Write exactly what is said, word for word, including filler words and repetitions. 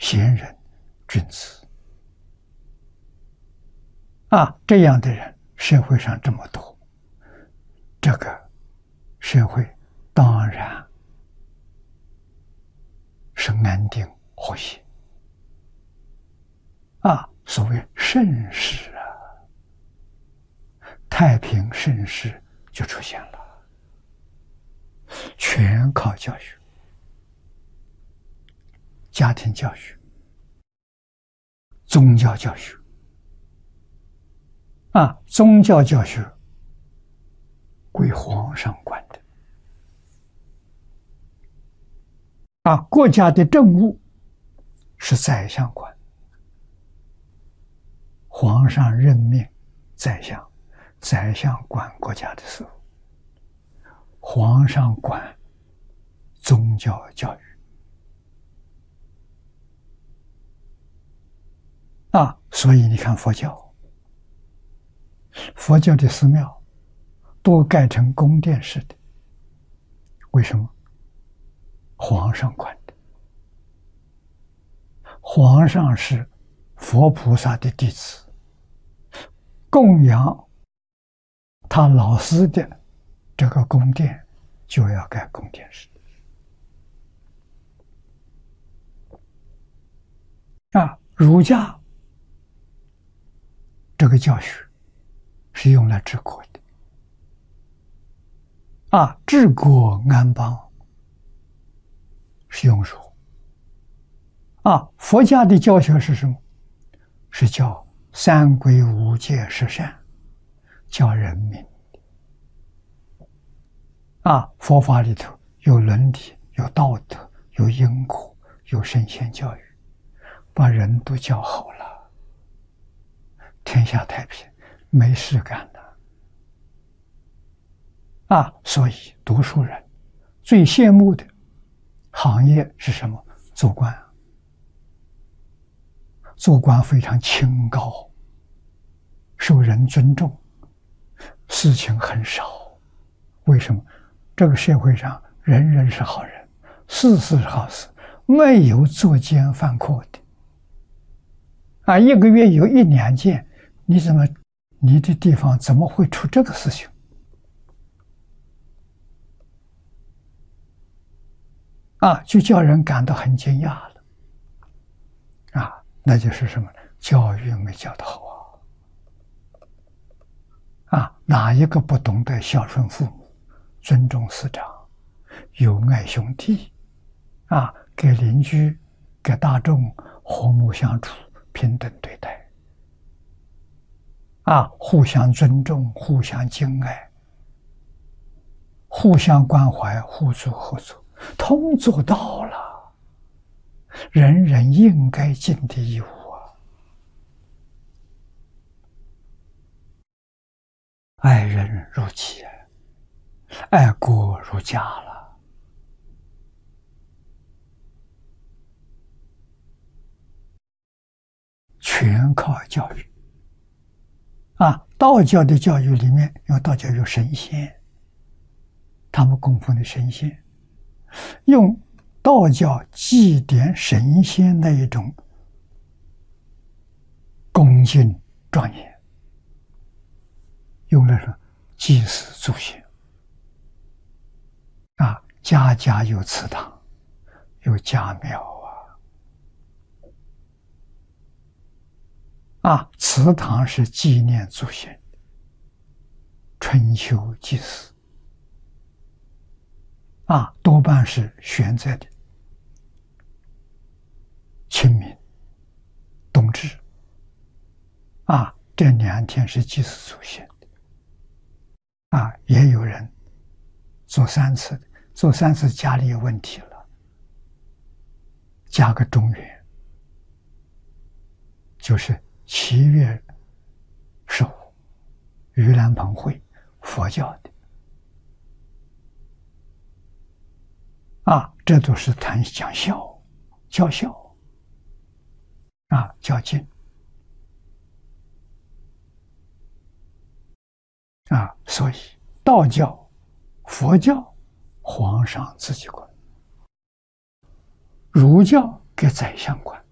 贤人、君子啊，这样的人社会上这么多，这个社会当然是安定和谐啊。所谓盛世啊，太平盛世就出现了，全靠教育，家庭教育、宗教教育啊，宗教教育归皇上管的啊，国家的政务是宰相管。皇上任命宰相，宰相管国家的事务，皇上管宗教教育啊。所以你看佛教，佛教的寺庙都盖成宫殿式的，为什么？皇上管的，皇上是佛菩萨的弟子，供养他老师的这个宫殿就要盖宫殿式啊。儒家这个教学是用来治国的啊，治国安邦是用儒啊。佛家的教学是什么？是教三规五戒十善，教人民啊。佛法里头有伦理，有道德，有因果，有圣贤教育，把人都教好了，天下太平，没事干的啊。所以读书人最羡慕的行业是什么？做官。做官非常清高，受人尊重，事情很少。为什么？这个社会上人人是好人，事事是好事，没有作奸犯科的啊。一个月有一两件，你怎么你的地方怎么会出这个事情啊？就叫人感到很惊讶了啊。那就是什么？教育没教得好啊！啊，哪一个不懂得孝顺父母、尊重师长、友爱兄弟啊，给邻居、给大众和睦相处、平等对待啊，互相尊重、互相敬爱、互相关怀、互助合作，通做到了。人人应该尽的义务啊！爱人如己，爱国如家了。全靠教育啊！道教的教育里面，因为道教有神仙，他们供奉的神仙，用道教祭奠神仙的一种恭敬庄严，用的是祭祀祖先啊，家家有祠堂，有家庙啊，啊，祠堂是纪念祖先，春秋祭祀啊，多半是选在的清明、冬至啊，这两天是祭祀祖先的啊。也有人做三次的，做三次家里有问题了，加个中元，就是七月十五，盂兰盆会，佛教的啊，这都是谈讲孝、教孝啊，较劲啊。所以道教、佛教皇上自己管，儒教给宰相管